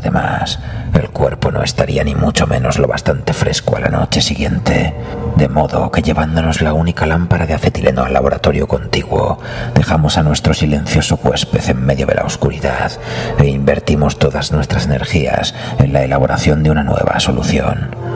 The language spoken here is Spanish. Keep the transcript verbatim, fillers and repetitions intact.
Además, el cuerpo no estaría ni mucho menos lo bastante fresco a la noche siguiente, de modo que llevándonos la única lámpara de acetileno al laboratorio contiguo, dejamos a nuestro silencioso huésped en medio de la oscuridad e invertimos todas nuestras energías en la elaboración de una nueva solución.